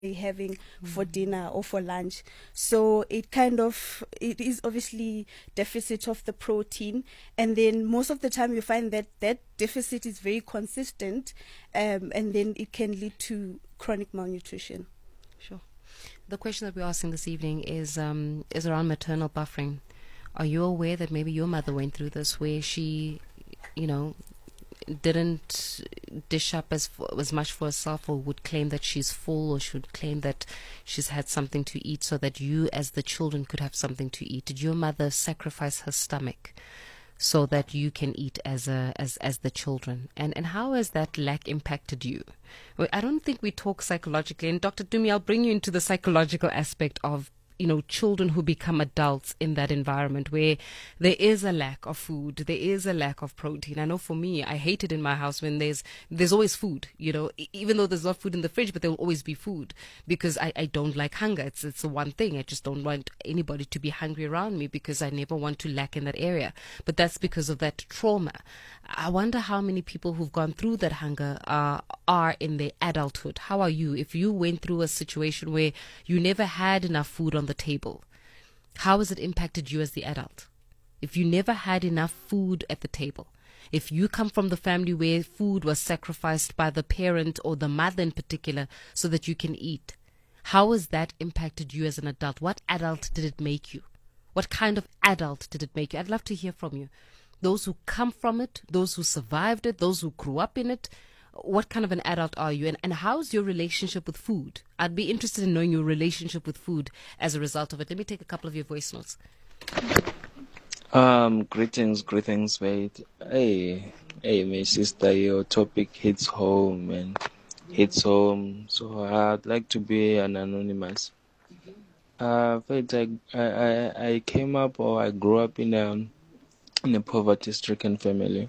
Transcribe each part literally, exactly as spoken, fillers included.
having for dinner or for lunch. So it kind of, it is obviously deficit of the protein, and then most of the time you find that that deficit is very consistent, um, and then it can lead to chronic malnutrition. Sure. The question that we're asking this evening is um, is around maternal buffering. Are you aware that maybe your mother went through this, where she, you know, didn't dish up as as much for herself, or would claim that she's full, or should claim that she's had something to eat so that you as the children could have something to eat? Did your mother sacrifice her stomach so that you can eat as a as as the children? And and how has that lack impacted you? Well, I don't think we talk psychologically, and Doctor Dumi, I'll bring you into the psychological aspect of, you know, children who become adults in that environment where there is a lack of food, there is a lack of protein. I know for me, I hate it in my house when there's there's always food, you know, even though there's not food in the fridge, but there will always be food, because I, I don't like hunger. It's it's the one thing. I just don't want anybody to be hungry around me, because I never want to lack in that area. But that's because of that trauma. I wonder how many people who've gone through that hunger are, are in their adulthood. How are you? If you went through a situation where you never had enough food on the table, how has it impacted you as the adult? If you never had enough food at the table, if you come from the family where food was sacrificed by the parent or the mother in particular so that you can eat, how has that impacted you as an adult? What adult did it make you? What kind of adult did it make you? I'd love to hear from you. Those who come from it, those who survived it, those who grew up in it. What kind of an adult are you? And, and how's your relationship with food? I'd be interested in knowing your relationship with food as a result of it. Let me take a couple of your voice notes. Um, greetings, greetings, Faith. Hey, hey, my sister, your topic hits home and hits home. So I'd like to be an anonymous. Uh, Faith, I, I, I came up, or I grew up in a, in a poverty-stricken family.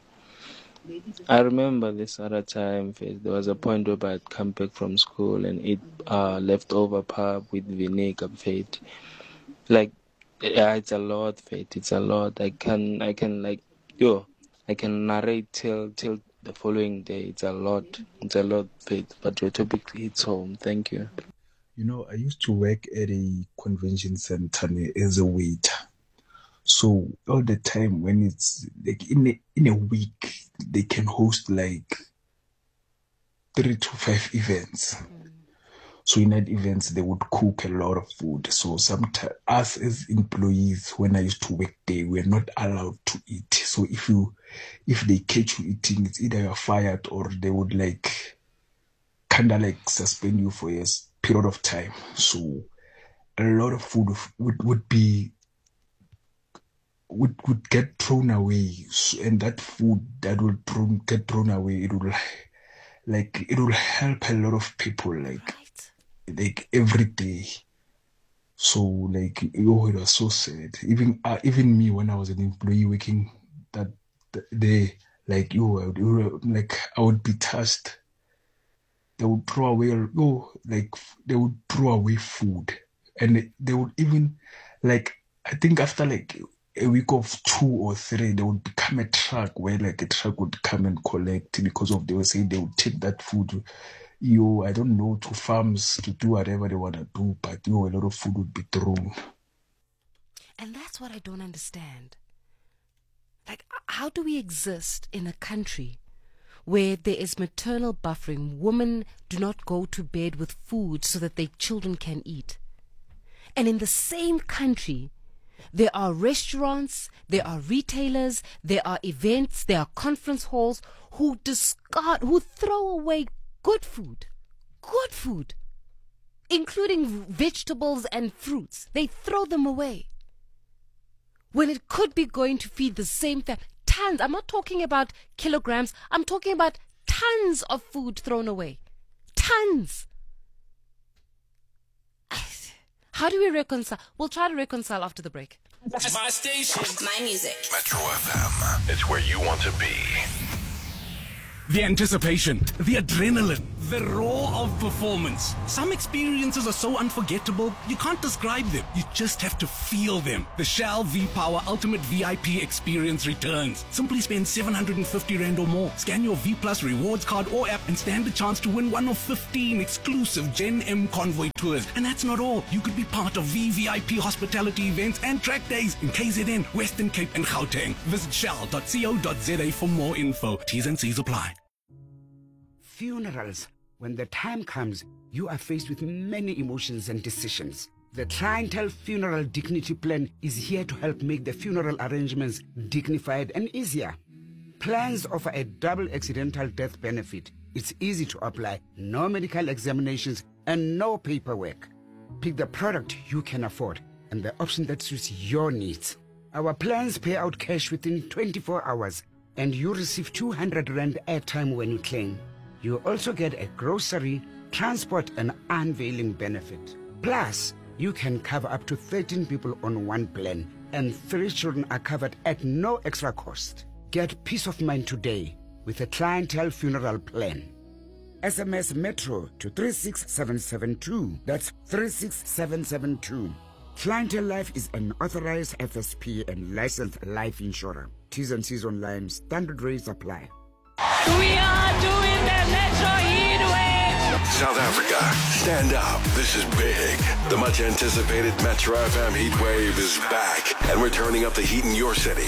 I remember this other time, Faith, there was a point where I'd come back from school and eat uh, leftover pap with vinegar, Faith. Like, yeah, it's a lot, Faith. It's a lot. I can, I can, like, yo, I can narrate till till the following day. It's a lot. It's a lot, Faith. But your topic hits home. Thank you. You know, I used to work at a convention center as a waiter. So all the time when it's like in a, in a week, they can host like three to five events. Mm. So in that events, they would cook a lot of food. So sometimes us as employees, when I used to work there, we're not allowed to eat. So if you, if they catch you eating, it's either you're fired or they would like kind of like suspend you for a period of time. So a lot of food would, would be would would get thrown away, and that food that would thrown, get thrown away, it will like it will help a lot of people, like right. like every day. So like, oh, it was so sad. Even uh, even me, when I was an employee working that, that day, like you, I would, like I would be touched. They would throw away, oh, like they would throw away food, and they would even like, I think after like a week of two or three, there would become a truck where like a truck would come and collect, because of they were saying they would take that food, you, I don't know, to farms to do whatever they want to do, but you know, a lot of food would be thrown. And that's what I don't understand. Like, how do we exist in a country where there is maternal buffering? Women do not go to bed with food so that their children can eat. And in the same country, there are restaurants, there are retailers, there are events, there are conference halls who discard, who throw away good food, good food, including vegetables and fruits. They throw them away when it could be going to feed the same family. Tons. I'm not talking about kilograms. I'm talking about tons of food thrown away. Tons. How do we reconcile? We'll try to reconcile after the break. My station. My music. Metro F M. It's where you want to be. The anticipation, the adrenaline, The raw of performance. Some experiences are so unforgettable, you can't describe them. You just have to feel them. The Shell V-Power Ultimate V I P experience returns. Simply spend seven hundred fifty rand or more. Scan your V Plus rewards card or app and stand a chance to win one of fifteen exclusive Gen M Convoy tours. And that's not all. You could be part of V V I P hospitality events and track days in K Z N, Western Cape and Gauteng. Visit shell dot co dot za for more info. T's and C's apply. Funerals. When the time comes, you are faced with many emotions and decisions. The Try and Tell Funeral Dignity Plan is here to help make the funeral arrangements dignified and easier. Plans offer a double accidental death benefit. It's easy to apply, no medical examinations and no paperwork. Pick the product you can afford and the option that suits your needs. Our plans pay out cash within twenty-four hours and you receive two hundred rand airtime when you claim. You also get a grocery, transport and unveiling benefit. Plus, you can cover up to thirteen people on one plan and three children are covered at no extra cost. Get peace of mind today with a Try and Tell Funeral Plan. S M S Metro to three six seven seven two. That's three six seven seven two. Try and Tell Life is an authorized F S P and licensed life insurer. T's and C's online. Standard rates apply. We are doing the Metro Heatwave! South Africa, stand up. This is big. The much anticipated Metro F M Heatwave is back, and we're turning up the heat in your city.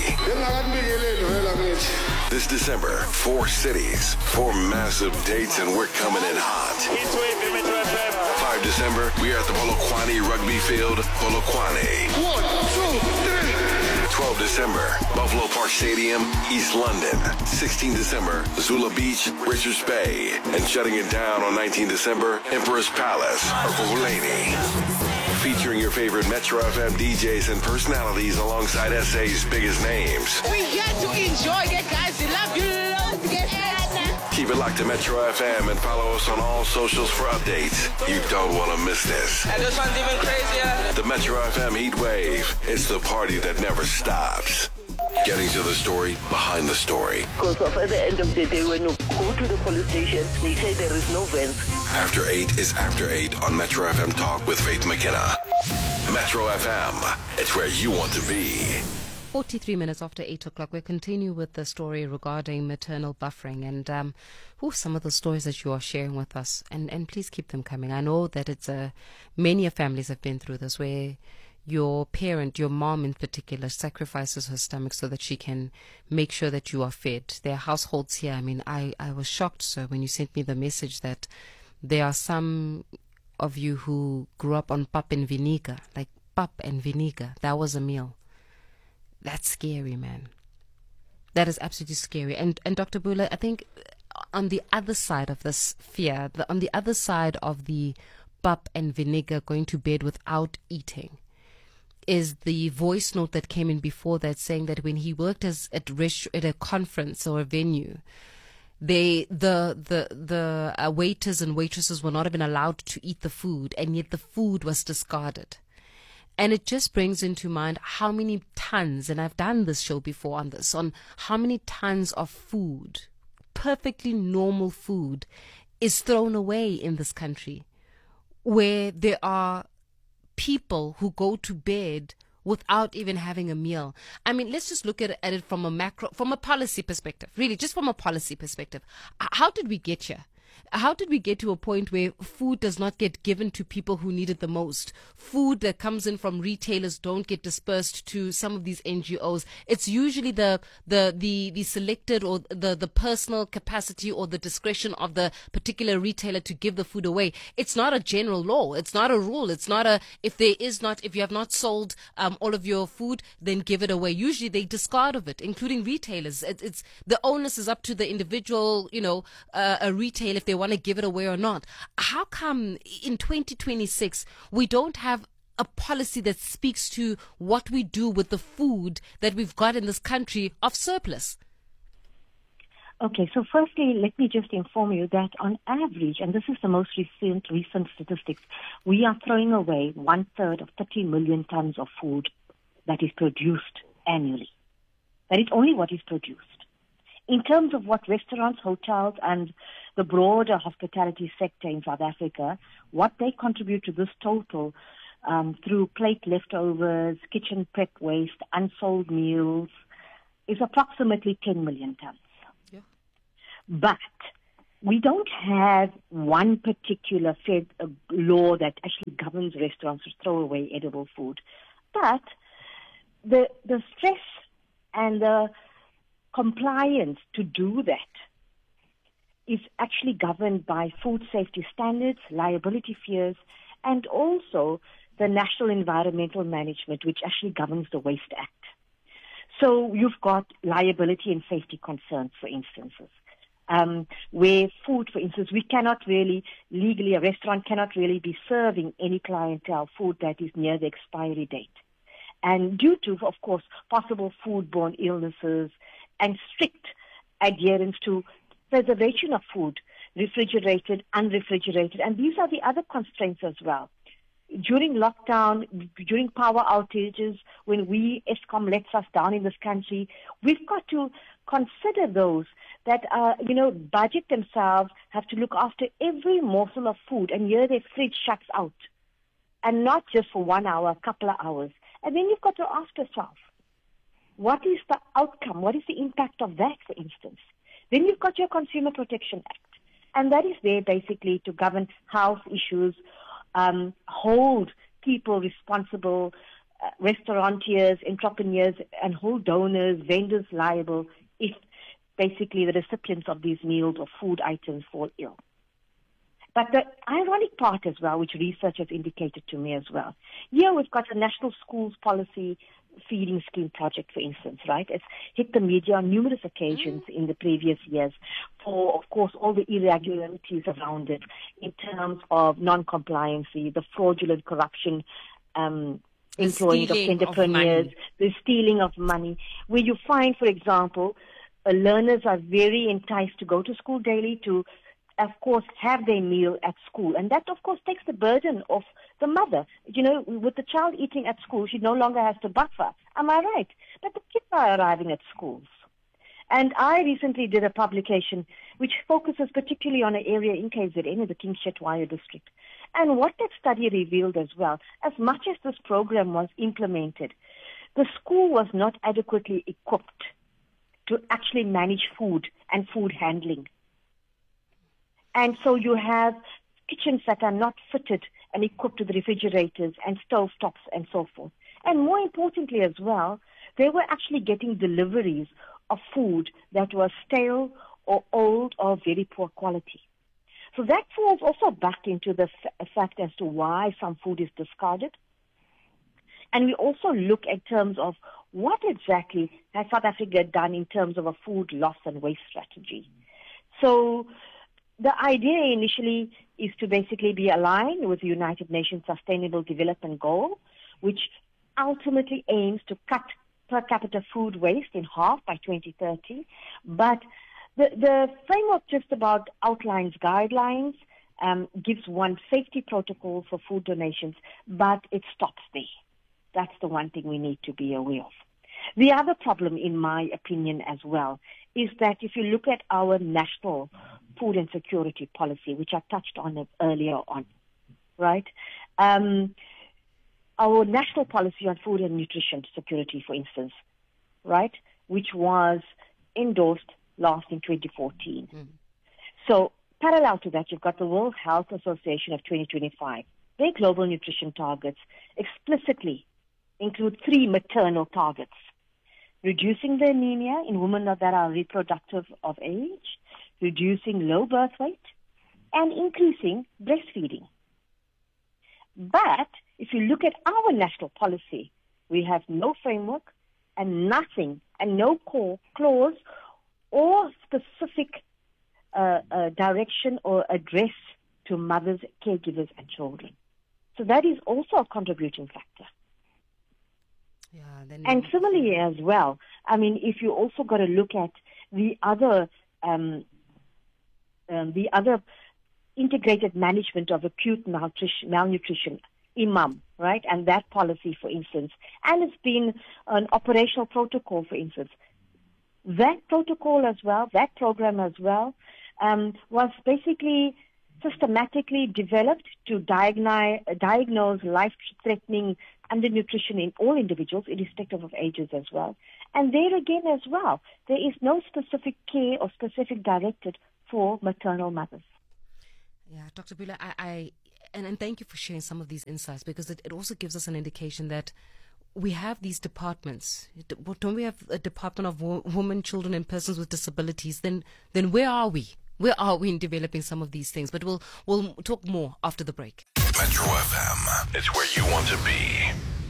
This December, four cities, four massive dates, and we're coming in hot. Heatwave in Metro F M. five December, we are at the Polokwane Rugby Field, Polokwane. One, two, three. twelve December, Buffalo Park Stadium, East London. sixteen December, Zula Beach, Richards Bay. And shutting it down on nineteen December, Emperor's Palace, Ekurhuleni. Featuring your favorite Metro F M D Js and personalities alongside S A's biggest names. We here to enjoy it, guys. We love you. Love get Keep it locked to Metro F M and follow us on all socials for updates. You don't want to miss this. And this one's even crazier. The Metro F M Heat Wave. It's the party that never stops. Getting to the story behind the story. Because at the end of the day, when you go to the police station, they say there is no vent. After eight is After eight on Metro F M Talk with Faith McKenna. Metro F M. It's where you want to be. forty-three minutes after eight o'clock, we continue with the story regarding maternal buffering and um, who some of the stories that you are sharing with us. And, and please keep them coming. I know that it's a, many families have been through this where your parent, your mom in particular, sacrifices her stomach so that she can make sure that you are fed. There are households here. I mean, I, I was shocked, sir, when you sent me the message that there are some of you who grew up on pap and vinegar, like pap and vinegar. That was a meal. That's scary, man. That is absolutely scary. And and Doctor Bula, I think on the other side of this fear, the, on the other side of the pap and vinegar going to bed without eating, is the voice note that came in before that saying that when he worked as at res- at a conference or a venue, they the the the uh, waiters and waitresses were not even allowed to eat the food, and yet the food was discarded. And it just brings into mind how many tons, and I've done this show before on this, on how many tons of food, perfectly normal food, is thrown away in this country, where there are people who go to bed without even having a meal. I mean, let's just look at it, at it from a macro, from a policy perspective, really, just from a policy perspective. How did we get here? How did we get to a point where food does not get given to people who need it the most? Food that comes in from retailers don't get dispersed to some of these N G Os. It's usually the the the, the selected or the, the personal capacity or the discretion of the particular retailer to give the food away. It's not a general law. It's not a rule. It's not a, if there is not, if you have not sold um, all of your food, then give it away. Usually they discard of it, including retailers. It, it's the onus is up to the individual, you know, uh, a retailer if they want to give it away or not. How come in twenty twenty-six we don't have a policy that speaks to what we do with the food that we've got in this country of surplus? Okay, so firstly, let me just inform you that on average, and this is the most recent recent statistics, we are throwing away one third of thirty million tons of food that is produced annually. That is only what is produced. In terms of what restaurants, hotels, and the broader hospitality sector in South Africa, what they contribute to this total um, through plate leftovers, kitchen prep waste, unsold meals, is approximately ten million tons. Yeah. But we don't have one particular fed, uh, law that actually governs restaurants to throw away edible food. But the the stress and the compliance to do that is actually governed by food safety standards, liability fears, and also the National Environmental Management, which actually governs the Waste Act. So you've got liability and safety concerns, for instances, um, where food, for instance, we cannot really, legally, a restaurant cannot really be serving any clientele food that is near the expiry date. And due to, of course, possible foodborne illnesses and strict adherence to preservation of food, refrigerated, unrefrigerated, and these are the other constraints as well. During lockdown, during power outages, when we, Eskom, lets us down in this country, we've got to consider those that, uh, you know, budget themselves, have to look after every morsel of food, and here their fridge shuts out. And not just for one hour, a couple of hours. And then you've got to ask yourself, what is the outcome? What is the impact of that, for instance? Then you've got your Consumer Protection Act. And that is there basically to govern health issues, um, hold people responsible, uh, restaurateurs, entrepreneurs, and hold donors, vendors liable if basically the recipients of these meals or food items fall ill. But the ironic part as well, which research has indicated to me as well, here we've got a National Schools Policy Feeding Scheme project, for instance, right? It's hit the media on numerous occasions mm. in the previous years for, of course, all the irregularities around it in terms of non-compliancy, the fraudulent corruption, um, employment of entrepreneurs, the stealing of money, where you find, for example, uh, learners are very enticed to go to school daily to, of course, have their meal at school. And that, of course, takes the burden off the mother. You know, with the child eating at school, she no longer has to buffer. Am I right? But the kids are arriving at schools. And I recently did a publication which focuses particularly on an area in K Z N, in the King Chetwaya district. And what that study revealed as well, as much as this program was implemented, the school was not adequately equipped to actually manage food and food handling. And so you have kitchens that are not fitted and equipped with refrigerators and stove tops and so forth. And more importantly as well, they were actually getting deliveries of food that was stale or old or very poor quality. So that falls also back into the f- fact as to why some food is discarded. And we also look at terms of what exactly has South Africa done in terms of a food loss and waste strategy. So the idea initially is to basically be aligned with the United Nations Sustainable Development Goal, which ultimately aims to cut per capita food waste in half by twenty thirty. But the, the framework just about outlines guidelines, um, gives one safety protocol for food donations, but it stops there. That's the one thing we need to be aware of. The other problem, in my opinion as well, is that if you look at our national food and security policy, which I touched on earlier on, right? Um, our national policy on food and nutrition security, for instance, right, which was endorsed last in twenty fourteen. Mm. So parallel to that, you've got the World Health Association of twenty twenty-five. Their global nutrition targets explicitly include three maternal targets: reducing the anemia in women that are reproductive of age, reducing low birth weight, and increasing breastfeeding. But if you look at our national policy, we have no framework and nothing, and no core clause or specific uh, uh, direction or address to mothers, caregivers, and children. So that is also a contributing factor. Yeah, then and similarly as well, I mean, if you also got to look at the other um, um, the other integrated management of acute malnutrition, malnutrition, I M A M, right? And that policy, for instance, and it's been an operational protocol, for instance. That protocol as well, that program as well, um, was basically systematically developed to diagnose, diagnose life-threatening undernutrition in all individuals, irrespective of ages as well. And there again as well, there is no specific care or specific directed for maternal mothers. Yeah, Doctor Bula, I, I and, and thank you for sharing some of these insights, because it, it also gives us an indication that we have these departments. Don't we have a Department of wo- Women, Children and Persons with Disabilities? Then then where are we? Where are we in developing some of these things? But we'll we'll talk more after the break. Metro F M, it's where you want to be.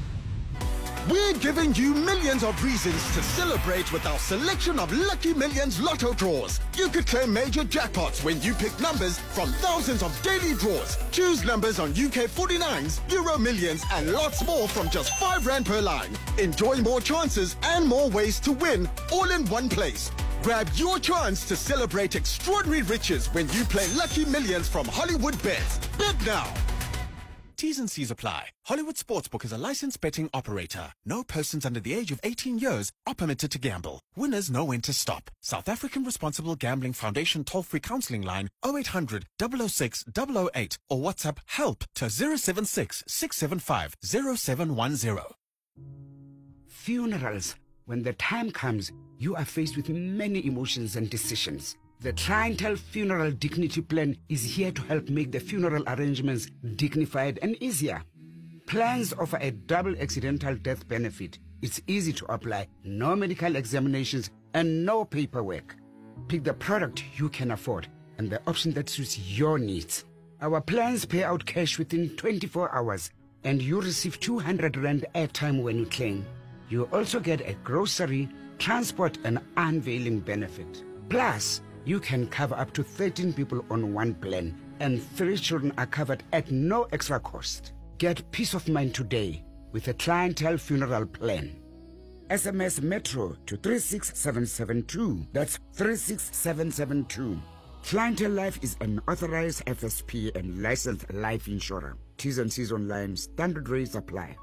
We're giving you millions of reasons to celebrate with our selection of Lucky Millions Lotto draws. You could claim major jackpots when you pick numbers from thousands of daily draws. Choose numbers on U K forty-nines, Euro Millions and lots more from just five rand per line. Enjoy more chances and more ways to win, all in one place. Grab your chance to celebrate extraordinary riches when you play Lucky Millions from Hollywood Bets. Bet now. T's and C's apply. Hollywood Sportsbook is a licensed betting operator. No persons under the age of eighteen years are permitted to gamble. Winners know when to stop. South African Responsible Gambling Foundation toll-free counseling line oh eight hundred, double oh six, double oh eight or WhatsApp HELP to zero seven six, six seven five, zero seven one zero. Funerals. When the time comes, you are faced with many emotions and decisions. The Clientele Funeral Dignity Plan is here to help make the funeral arrangements dignified and easier. Plans offer a double accidental death benefit. It's easy to apply, no medical examinations and no paperwork. Pick the product you can afford and the option that suits your needs. Our plans pay out cash within twenty-four hours and you receive two hundred rand airtime when you claim. You also get a grocery, transport and unveiling benefit. Plus, you can cover up to thirteen people on one plan, and three children are covered at no extra cost. Get peace of mind today with a Clientele Funeral Plan. S M S Metro to three six seven seven two. That's three six seven seven two. Clientele Life is an authorized F S P and licensed life insurer. T's and C's online. Standard rates apply.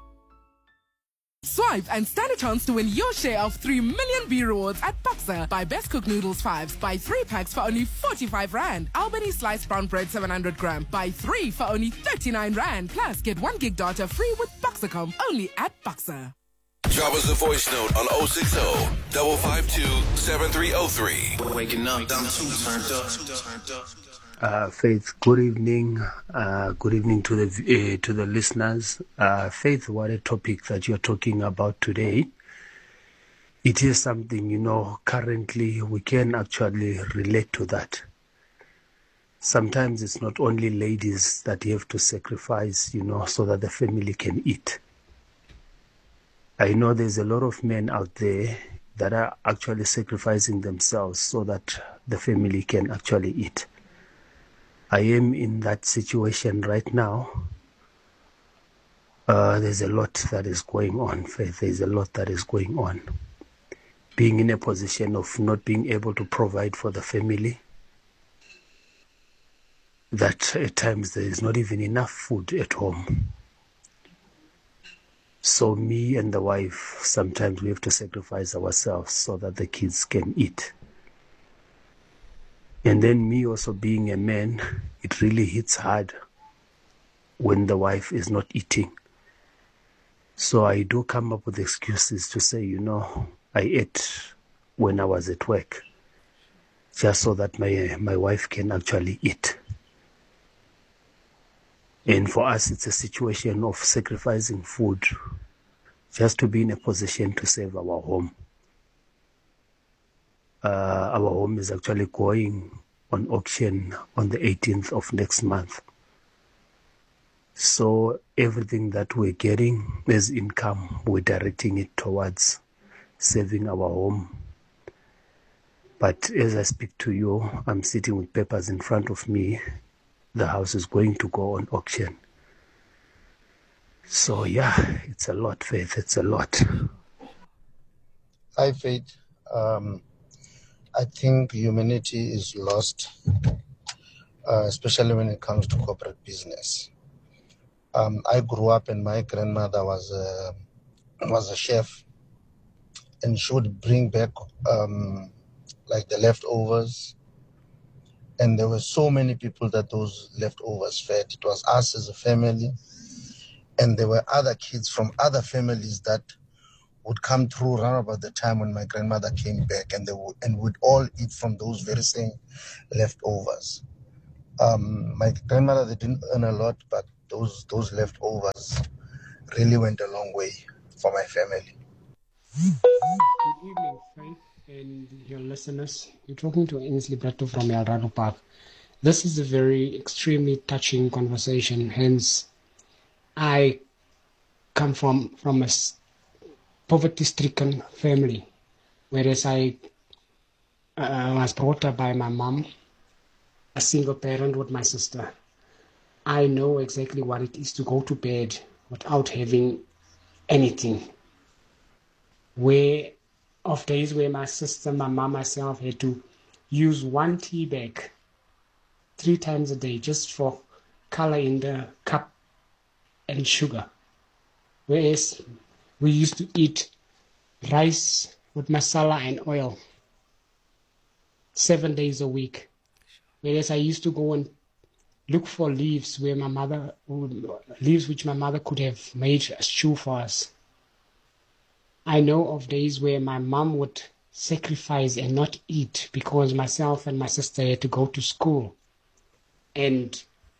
Swipe and stand a chance to win your share of three million B rewards at Boxer. Buy Best Cook Noodles fives. Buy three packs for only forty-five rand. Albany Sliced Brown Bread seven hundred gram. Buy three for only thirty-nine rand. Plus, get one gig data free with Boxercom. Only at Boxer. Drop us a voice note on oh six oh, five five two, seven three oh three. Waking up, I'm too turned up. Uh, Faith, good evening. Uh, good evening to the uh, to the listeners. Uh, Faith, what a topic that you're talking about today. It is something, you know, currently we can actually relate to that. Sometimes it's not only ladies that you have to sacrifice, you know, so that the family can eat. I know there's a lot of men out there that are actually sacrificing themselves so that the family can actually eat. I am in that situation right now. Uh, there's a lot that is going on, Faith. There's a lot that is going on. Being in a position of not being able to provide for the family, that at times there is not even enough food at home. So me and the wife, sometimes we have to sacrifice ourselves so that the kids can eat. And then me also being a man, it really hits hard when the wife is not eating. So I do come up with excuses to say, you know, I ate when I was at work, just so that my my wife can actually eat. And for us, it's a situation of sacrificing food just to be in a position to save our home. Uh, our home is actually going on auction on the eighteenth of next month. So everything that we're getting as income, we're directing it towards saving our home. But as I speak to you, I'm sitting with papers in front of me. The house is going to go on auction. So yeah, it's a lot, Faith. It's a lot. Hi, Faith. Um, I think humanity is lost, uh, especially when it comes to corporate business. Um, I grew up and my grandmother was a, was a chef, and she would bring back um, like the leftovers And there were so many people that those leftovers fed. It was us as a family, and there were other kids from other families that would come through around about the time when my grandmother came back, and they would and would all eat from those very same leftovers. Um, my grandmother, they didn't earn a lot, but those those leftovers really went a long way for my family. Good evening, Faith, and your listeners. You're talking to Ainsley Breto from Eldorado Park. This is a very extremely touching conversation. Hence, I come from from a poverty-stricken family, whereas I uh, was brought up by my mom, a single parent with my sister. I know exactly what it is to go to bed without having anything. Where of days where my sister, my mom, myself had to use one tea bag three times a day just for color in the cup and sugar. Whereas we used to eat rice with masala and oil seven days a week. Whereas I used to go and look for leaves where my mother, leaves which my mother could have made a stew for us. I know of days where my mom would sacrifice and not eat because myself and my sister had to go to school. And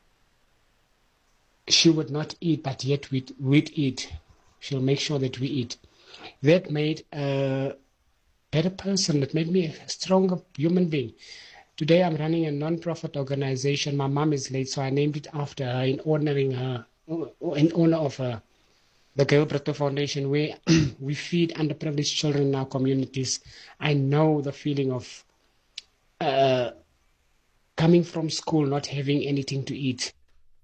she would not eat, but yet we'd, we'd eat. She'll make sure that we eat. That made a better person. That made me a stronger human being. Today I'm running a non-profit organization. My mom is late, so I named it after her in honoring her, in honor of her. The Gail Breto Foundation, where we feed underprivileged children in our communities. I know the feeling of uh, coming from school, not having anything to eat.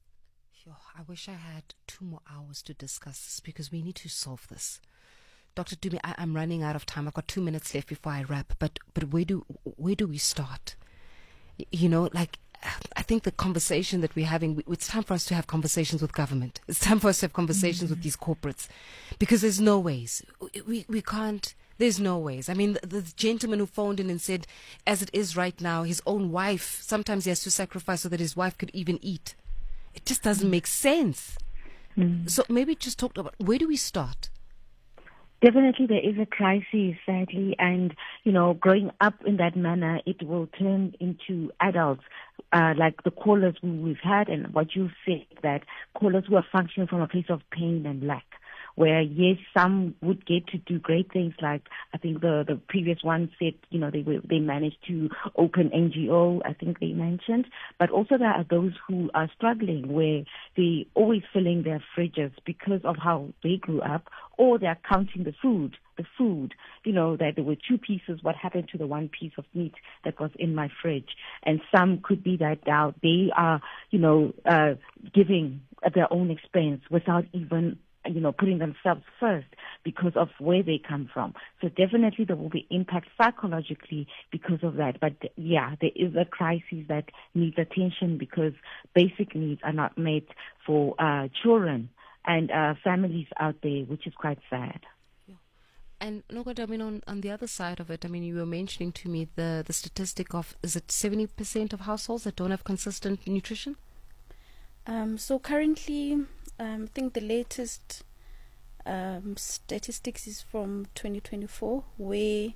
I wish I had two more hours to discuss this because we need to solve this. Doctor Dumi, I, I'm running out of time. I've got two minutes left before I wrap. But but where do where do we start? You know, like, I think the conversation that we're having, it's time for us to have conversations with government. It's time for us to have conversations mm-hmm. with these corporates, because there's no ways. We we can't, there's no ways. I mean, the, the gentleman who phoned in and said, as it is right now, his own wife, sometimes he has to sacrifice so that his wife could even eat. It just doesn't mm-hmm. make sense. Mm-hmm. So maybe just talk about, where do we start? Definitely there is a crisis, sadly, and, you know, growing up in that manner, it will turn into adults, uh, like the callers who we've had and what you said, that callers who are functioning from a place of pain and lack, where, yes, some would get to do great things, like I think the, the previous one said, you know, they were, they managed to open N G O, I think they mentioned, but also there are those who are struggling, where they always filling their fridges because of how they grew up, or they're counting the food, the food, you know, that there were two pieces, what happened to the one piece of meat that was in my fridge. And some could be that now they are, you know, uh, giving at their own expense without even, you know, putting themselves first because of where they come from. So definitely there will be impact psychologically because of that. But yeah, there is a crisis that needs attention because basic needs are not met for uh, children and uh, families out there, which is quite sad. Yeah. And Nogada, I mean, on, on the other side of it, I mean, you were mentioning to me the, the statistic of, is it seventy percent of households that don't have consistent nutrition? Um, so currently, um, I think the latest um, statistics is from twenty twenty-four, where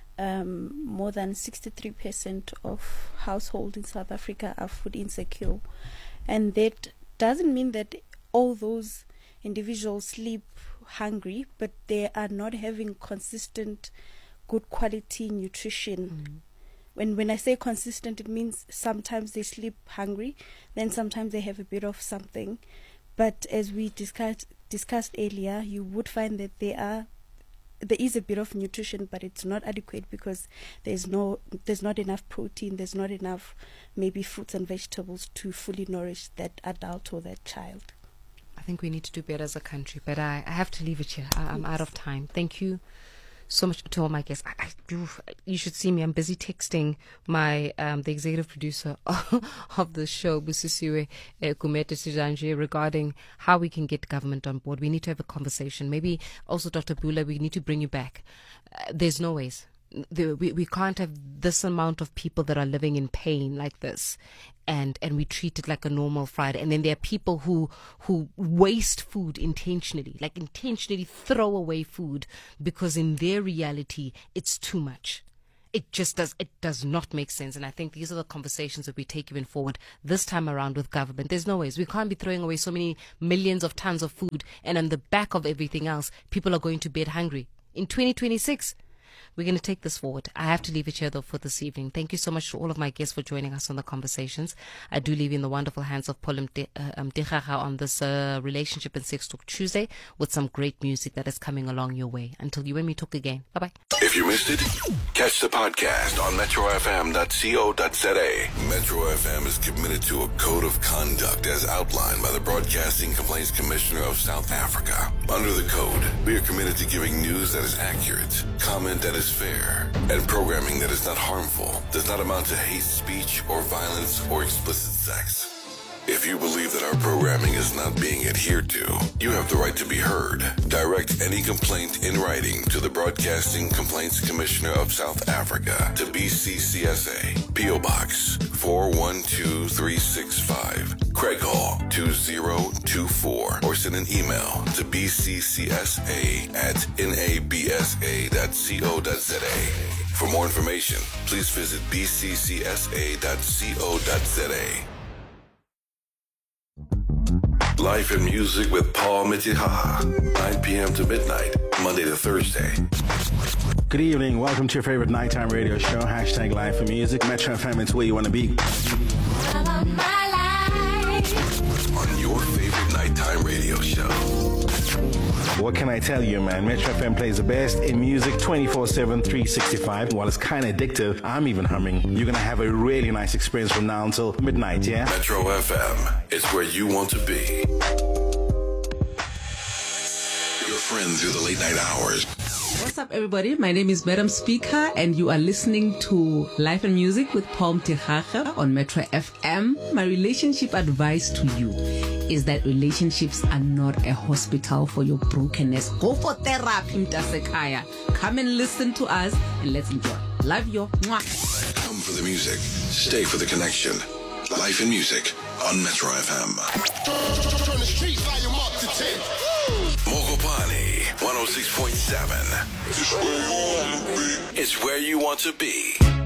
um, more than sixty-three percent of households in South Africa are food insecure. And that doesn't mean that all those individuals sleep hungry, but they are not having consistent, good quality nutrition. Mm. When when I say consistent, it means sometimes they sleep hungry, then sometimes they have a bit of something. But as we discussed discussed earlier, you would find that there are there is a bit of nutrition, but it's not adequate because there's no there's not enough protein, there's not enough maybe fruits and vegetables to fully nourish that adult or that child. I think we need to do better as a country, but I, I have to leave it here. I, I'm out of time. Thank you so much to all my guests. I, I do, you should see me. I'm busy texting my um, the executive producer of the show, Busisiwe Kumete Sijanje, regarding how we can get government on board. We need to have a conversation. Maybe also, Doctor Bula, we need to bring you back. Uh, there's no ways. the, we, we can't have this amount of people that are living in pain like this, and and we treat it like a normal Friday. And then there are people who who waste food intentionally, like intentionally throw away food because in their reality it's too much. It just does, it does not make sense. And I think these are the conversations that we take even forward this time around with government. There's no ways. We can't be throwing away so many millions of tons of food, and on the back of everything else, people are going to bed hungry. In twenty twenty-six, we're going to take this forward. I have to leave it here, though, for this evening. Thank you so much to all of my guests for joining us on the conversations. I do leave you in the wonderful hands of Paul Mdikhaga on this uh, Relationship and Sex Talk Tuesday with some great music that is coming along your way. Until you and me talk again. Bye-bye. If you missed it, catch the podcast on metro f m dot co dot z a. Metro F M is committed to a code of conduct as outlined by the Broadcasting Complaints Commissioner of South Africa. Under the code, we are committed to giving news that is accurate, comment that is fair, and programming that is not harmful, does not amount to hate speech or violence or explicit sex. If you believe that our programming is not being adhered to, you have the right to be heard. Direct any complaint in writing to the Broadcasting Complaints Commissioner of South Africa to B C C S A, P O Box four one two three six five, Craig Hall two zero two four, or send an email to b c c s a at n a b s a dot co dot z a. For more information, please visit b c c s a dot co dot z a. Life and Music with Paul Mdikhaga, nine p.m. to midnight, Monday to Thursday. Good evening. Welcome to your favorite nighttime radio show. Hashtag Life and Music. Metro F M, it's where you want to be. On your favorite nighttime radio show. What can I tell you, man? Metro F M plays the best in music twenty-four seven, three sixty-five. While it's kind of addictive, I'm even humming. You're going to have a really nice experience from now until midnight, yeah? Metro F M is where you want to be. Your friend through the late night hours. What's up, everybody? My name is Madam Speaker, and you are listening to Life and Music with Paul Mdikhaga on Metro F M. My relationship advice to you is that relationships are not a hospital for your brokenness. Go for therapy, Mtasekaya. Come and listen to us, and let's enjoy. Love you. Mwah. Come for the music. Stay for the connection. Life and Music on Metro F M. Turn the street volume up to ten. Mokopani, one oh six point seven. It's where you want to be.